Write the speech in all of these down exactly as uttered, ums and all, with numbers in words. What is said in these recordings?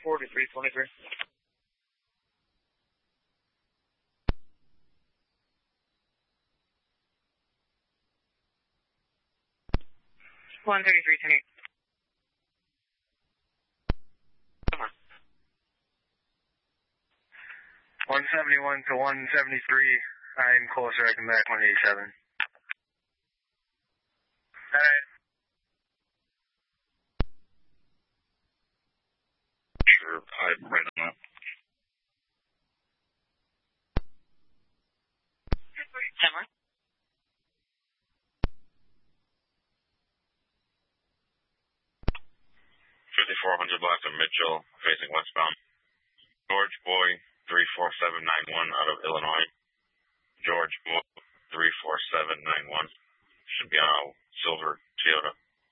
forty-three twenty-three. one thirty-three ten eight. one seventy-one to one seventy-three. I'm closer. I can back one eighty-seven. Alright. Sure, I'm right on that. Summer. fifty-four hundred block of Mitchell, facing westbound. George Boy, three four seven nine one out of Illinois. George Boy, three four seven nine one. Should be on a silver Toyota.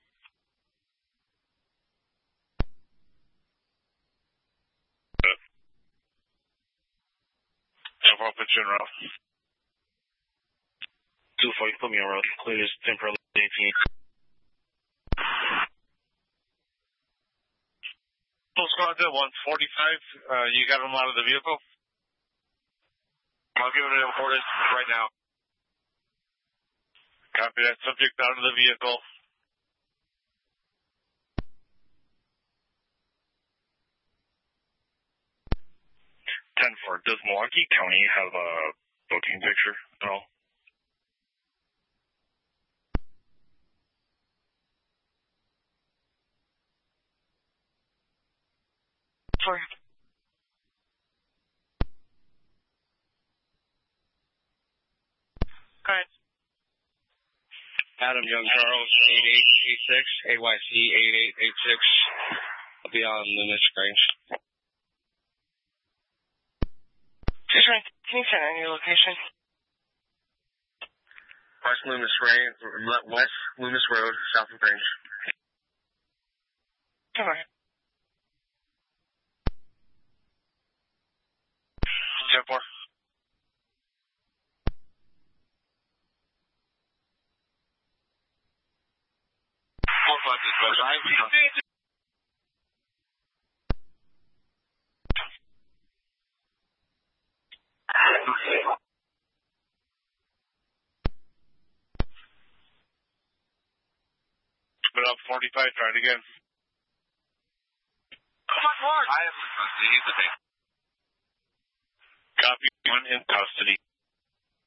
ten four, put you in route. two four, you put me on route. Clear this temporarily eighteen. Full squad to one forty-five. Uh, you got him out of the vehicle? I'll give it an imported right now. Copy that. Subject out of the vehicle. ten four, does Milwaukee County have a booking picture at all? Sorry. Go ahead. Adam Young Charles, eight eight eight six, A Y C eight eight eight six. I'll be on Loomis Range. Just right. Can you send on your location? West Loomis Range, West Loomis Road, south of Range. Come on. ten four. four five, dispatch. Put up forty-five, try it again. Come on, Mark. I have custody. Copy, one in custody.